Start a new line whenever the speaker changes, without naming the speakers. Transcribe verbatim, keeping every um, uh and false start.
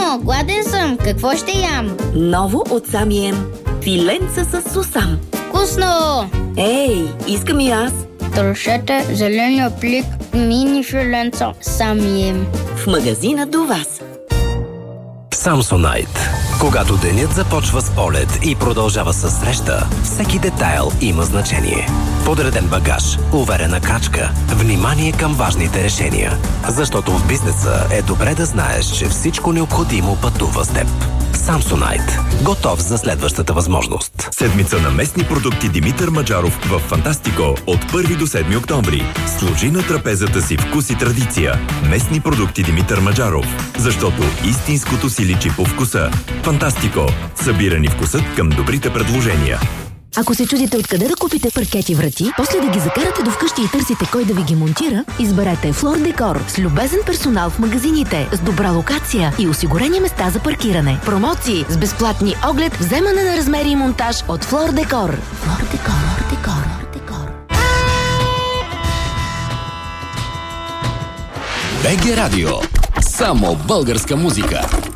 Мамо, гладен съм. Какво ще ям?
Ново от Самием. Филенца с сусам.
Вкусно!
Ей, искам и аз.
Трошете зеления плик мини филенца Самием.
В магазина до вас.
Samsonite. Когато денят започва с полет и продължава със среща, всеки детайл има значение. Подреден багаж, уверена крачка, внимание към важните решения. Защото в бизнеса е добре да знаеш, че всичко необходимо пътува с теб. Samsonite. Готов за следващата възможност.
Седмица на местни продукти Димитър Маджаров в Фантастико от първи до седми октомври. Служи на трапезата си вкус и традиция. Местни продукти Димитър Маджаров. Защото истинското си личи по вкуса. Фантастико. Събирани вкусът към добрите предложения.
Ако се чудите откъде да купите паркети врати, после да ги закарате до вкъщи и търсите кой да ви ги монтира, изберете Флор Декор с любезен персонал в магазините, с добра локация и осигурени места за паркиране. Промоции с безплатни оглед, вземане на размери и монтаж от Флор Декор. Флор Декор, Декор, Декор.
БГ Радио. Само българска музика.